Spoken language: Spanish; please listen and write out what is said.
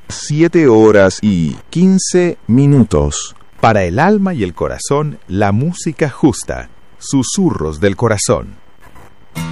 7:15. Para el alma y el corazón, la música justa. Susurros del corazón.